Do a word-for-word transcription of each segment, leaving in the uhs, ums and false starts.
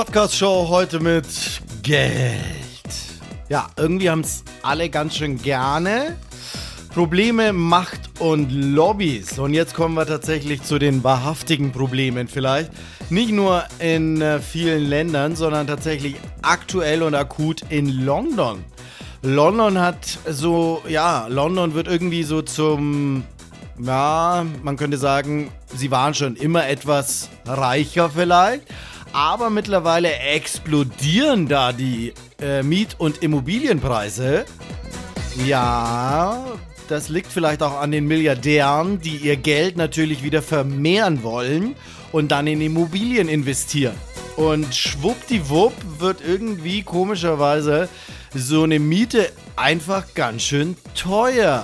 Podcast-Show heute mit Geld. Ja, irgendwie haben es alle ganz schön gerne. Probleme, Macht und Lobbys. Und jetzt kommen wir tatsächlich zu den wahrhaftigen Problemen vielleicht. Nicht nur in äh, vielen Ländern, sondern tatsächlich aktuell und akut in London. London hat so, ja, London wird irgendwie so zum, ja, man könnte sagen, sie waren schon immer etwas reicher vielleicht. Aber mittlerweile explodieren da die äh, Miet- und Immobilienpreise. Ja, das liegt vielleicht auch an den Milliardären, die ihr Geld natürlich wieder vermehren wollen und dann in Immobilien investieren. Und schwuppdiwupp wird irgendwie komischerweise so eine Miete einfach ganz schön teuer.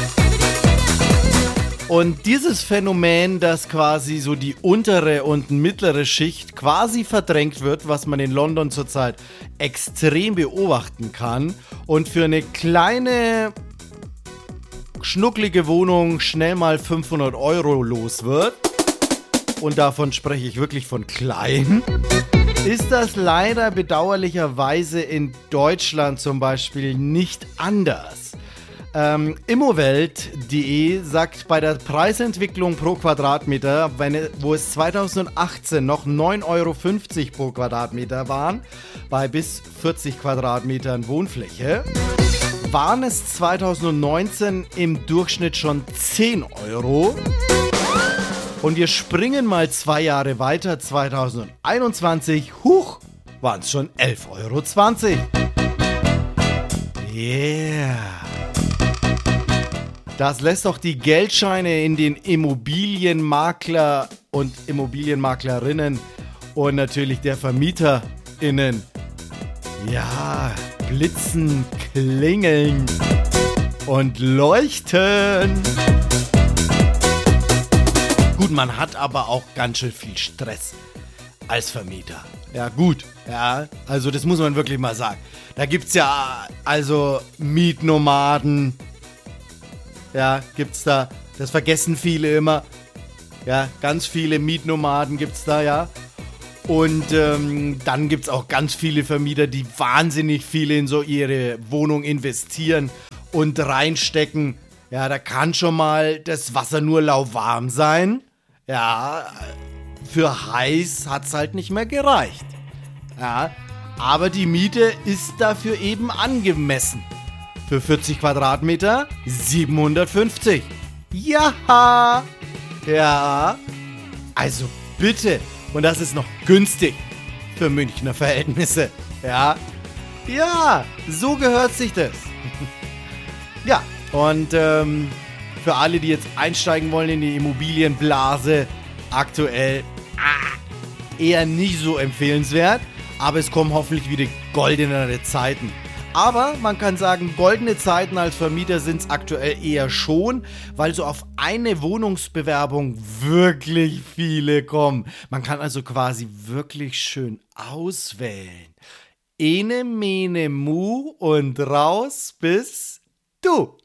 Und dieses Phänomen, dass quasi so die untere und mittlere Schicht quasi verdrängt wird, was man in London zurzeit extrem beobachten kann und für eine kleine, schnucklige Wohnung schnell mal fünfhundert Euro los wird, und davon spreche ich wirklich von klein, ist das leider bedauerlicherweise in Deutschland zum Beispiel nicht anders. Ähm, Immowelt punkt de sagt, bei der Preisentwicklung pro Quadratmeter, wenn, wo es zweitausendachtzehn noch neun Euro fünfzig pro Quadratmeter waren, bei bis vierzig Quadratmetern Wohnfläche, waren es zweitausendneunzehn im Durchschnitt schon zehn Euro. Und wir springen mal zwei Jahre weiter, zweitausendeinundzwanzig, huch, waren es schon elf Euro zwanzig. Yeah. Das lässt doch die Geldscheine in den Immobilienmakler und Immobilienmaklerinnen und natürlich der VermieterInnen, ja, blitzen, klingeln und leuchten. Gut, man hat aber auch ganz schön viel Stress als Vermieter. Ja gut, ja, also das muss man wirklich mal sagen. Da gibt's ja also Mietnomaden. Ja, gibt's da, das vergessen viele immer. Ja, ganz viele Mietnomaden gibt's da, ja. Und ähm, dann gibt's auch ganz viele Vermieter, die wahnsinnig viel in so ihre Wohnung investieren und reinstecken. Ja, da kann schon mal das Wasser nur lauwarm sein. Ja, für heiß hat's halt nicht mehr gereicht. Ja, aber die Miete ist dafür eben angemessen. Für vierzig Quadratmeter siebenhundertfünfzig. Ja, ja. Also bitte. Und das ist noch günstig für Münchner Verhältnisse. Ja, ja, so gehört sich das. Ja, und ähm, für alle, die jetzt einsteigen wollen in die Immobilienblase, aktuell ah, eher nicht so empfehlenswert. Aber es kommen hoffentlich wieder goldenere Zeiten. Aber man kann sagen, goldene Zeiten als Vermieter sind es aktuell eher schon, weil so auf eine Wohnungsbewerbung wirklich viele kommen. Man kann also quasi wirklich schön auswählen. Ene, mene, mu und raus bist du.